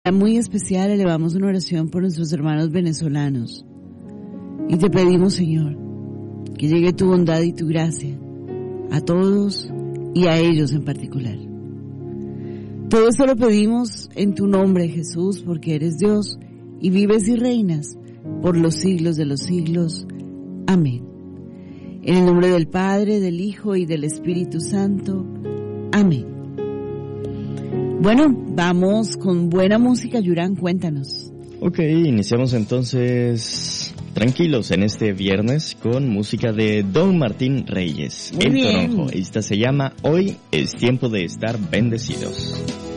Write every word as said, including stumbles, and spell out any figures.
Muy especial elevamos una oración por nuestros hermanos venezolanos y te pedimos, Señor, que llegue tu bondad y tu gracia a todos y a ellos en particular. Todo esto lo pedimos en tu nombre, Jesús, porque eres Dios y vives y reinas por los siglos de los siglos. Amén. En el nombre del Padre, del Hijo y del Espíritu Santo. Amén. Bueno, vamos con buena música, Yurán, cuéntanos. Ok, iniciamos entonces tranquilos en este viernes con música de Don Martín Reyes, Muy El bien. Toronjo. Esta se llama Hoy es tiempo de estar bendecidos.